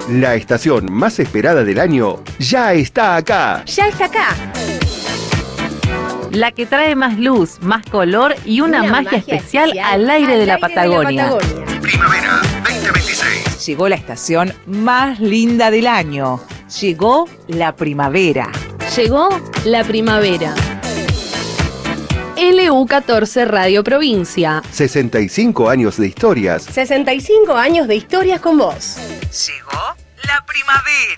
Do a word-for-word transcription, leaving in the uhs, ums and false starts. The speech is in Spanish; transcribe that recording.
La estación más esperada del año ya está acá. Ya está acá. La que trae más luz, más color y una, una magia, magia especial, especial al aire, al de, la aire de la Patagonia. Primavera veinte veintiséis. Llegó la estación más linda del año. Llegó la primavera. Llegó la primavera. L U catorce Radio Provincia. sesenta y cinco años de historias. sesenta y cinco años de historias con vos. Llegó la primavera.